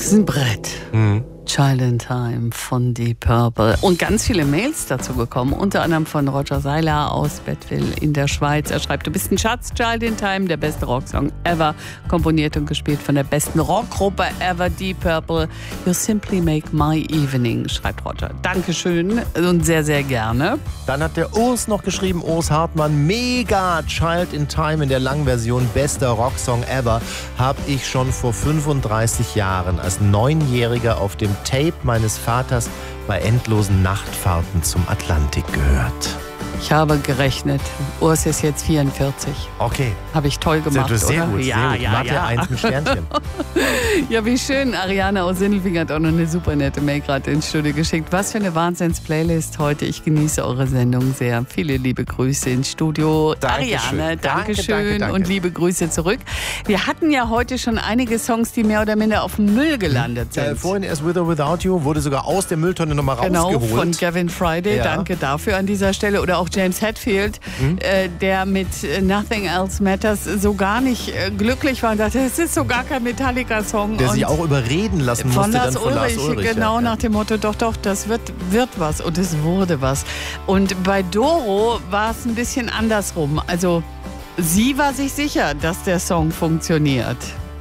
Das ist ein Brett. Child in Time von Deep Purple. Und ganz viele Mails dazu gekommen, unter anderem von Roger Seiler aus Bettwil in der Schweiz. Er schreibt, du bist ein Schatz, Child in Time, der beste Rocksong ever, komponiert und gespielt von der besten Rockgruppe ever, Deep Purple. You simply make my evening, schreibt Roger. Dankeschön und sehr, sehr gerne. Dann hat der Urs noch geschrieben, Urs Hartmann, mega Child in Time in der langen Version, bester Rocksong ever, habe ich schon vor 35 Jahren als 9-Jähriger auf dem Tape meines Vaters bei endlosen Nachtfahrten zum Atlantik gehört. Ich habe gerechnet. Urs ist jetzt 44. Okay. Habe ich toll gemacht, sehr oder? Gut, Ja, sehr gut. Mathe 1 mit Sternchen. Ja, wie schön. Ariane aus Sindelfingen hat auch noch eine super nette Mail gerade ins Studio geschickt. Was für eine Wahnsinns-Playlist heute. Ich genieße eure Sendung sehr. Viele liebe Grüße ins Studio. Dankeschön. Ariane, Dankeschön Danke. und liebe Grüße zurück. Wir hatten ja heute schon einige Songs, die mehr oder minder auf dem Müll gelandet sind. Vorhin erst With or Without You wurde sogar aus der Mülltonne nochmal rausgeholt. Genau, von Gavin Friday. Ja. Danke dafür an dieser Stelle. Oder auch James Hetfield, der mit Nothing Else Matters so gar nicht glücklich war und sagte, es ist so gar kein Metallica-Song. Der sich auch überreden lassen musste dann von Lars Ulrich. Genau, ja. nach dem Motto, doch, das wird was. Und es wurde was. Und bei Doro war es ein bisschen andersrum. Also sie war sich sicher, dass der Song funktioniert.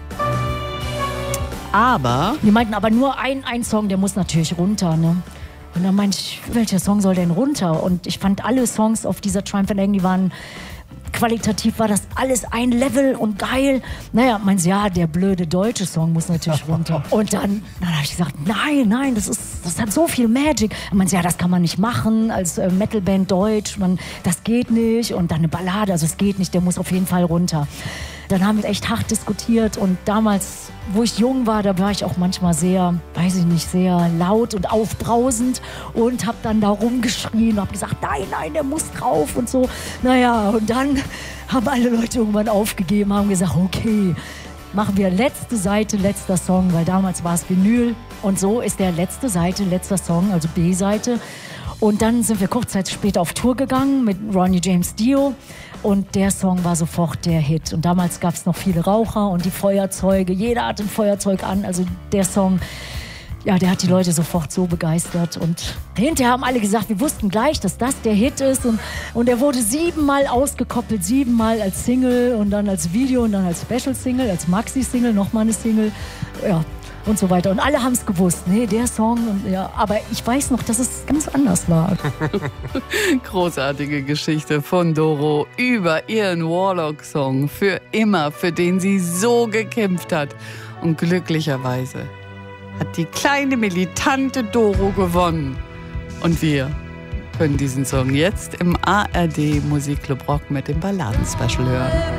Aber Die meinten aber nur ein Song, der muss natürlich runter, ne? Und dann meinte ich, welcher Song soll denn runter? Und ich fand alle Songs auf dieser Triumph and Agony waren qualitativ, war das alles ein Level und geil. Naja, meinte sie, ja, der blöde deutsche Song muss natürlich runter. Und dann habe ich gesagt, nein, das hat so viel Magic. Und meinte sie, ja, das kann man nicht machen als Metalband Deutsch, das geht nicht. Und dann eine Ballade, also es geht nicht, der muss auf jeden Fall runter. Dann haben wir echt hart diskutiert und damals, wo ich jung war, da war ich auch manchmal sehr laut und aufbrausend und habe dann da rumgeschrien und habe gesagt, nein, der muss drauf und so. Naja, und dann haben alle Leute irgendwann aufgegeben, haben gesagt, okay, machen wir letzte Seite, letzter Song, weil damals war es Vinyl und so ist der letzte Seite, letzter Song, also B-Seite. Und dann sind wir kurz Zeit später auf Tour gegangen mit Ronnie James Dio. Und der Song war sofort der Hit. Und damals gab es noch viele Raucher und die Feuerzeuge. Jeder hat ein Feuerzeug an. Also der Song, ja, der hat die Leute sofort so begeistert. Und hinterher haben alle gesagt, wir wussten gleich, dass das der Hit ist. Und er wurde 7-mal ausgekoppelt, 7-mal als Single und dann als Video und dann als Special-Single, als Maxi-Single, nochmal eine Single. Ja. Und so weiter. Und alle haben es gewusst, nee, der Song. Und ja, aber ich weiß noch, dass es ganz anders war. Großartige Geschichte von Doro über ihren Warlock-Song für immer, für den sie so gekämpft hat. Und glücklicherweise hat die kleine militante Doro gewonnen. Und wir können diesen Song jetzt im ARD Musikclub Rock mit dem Balladen-Special hören.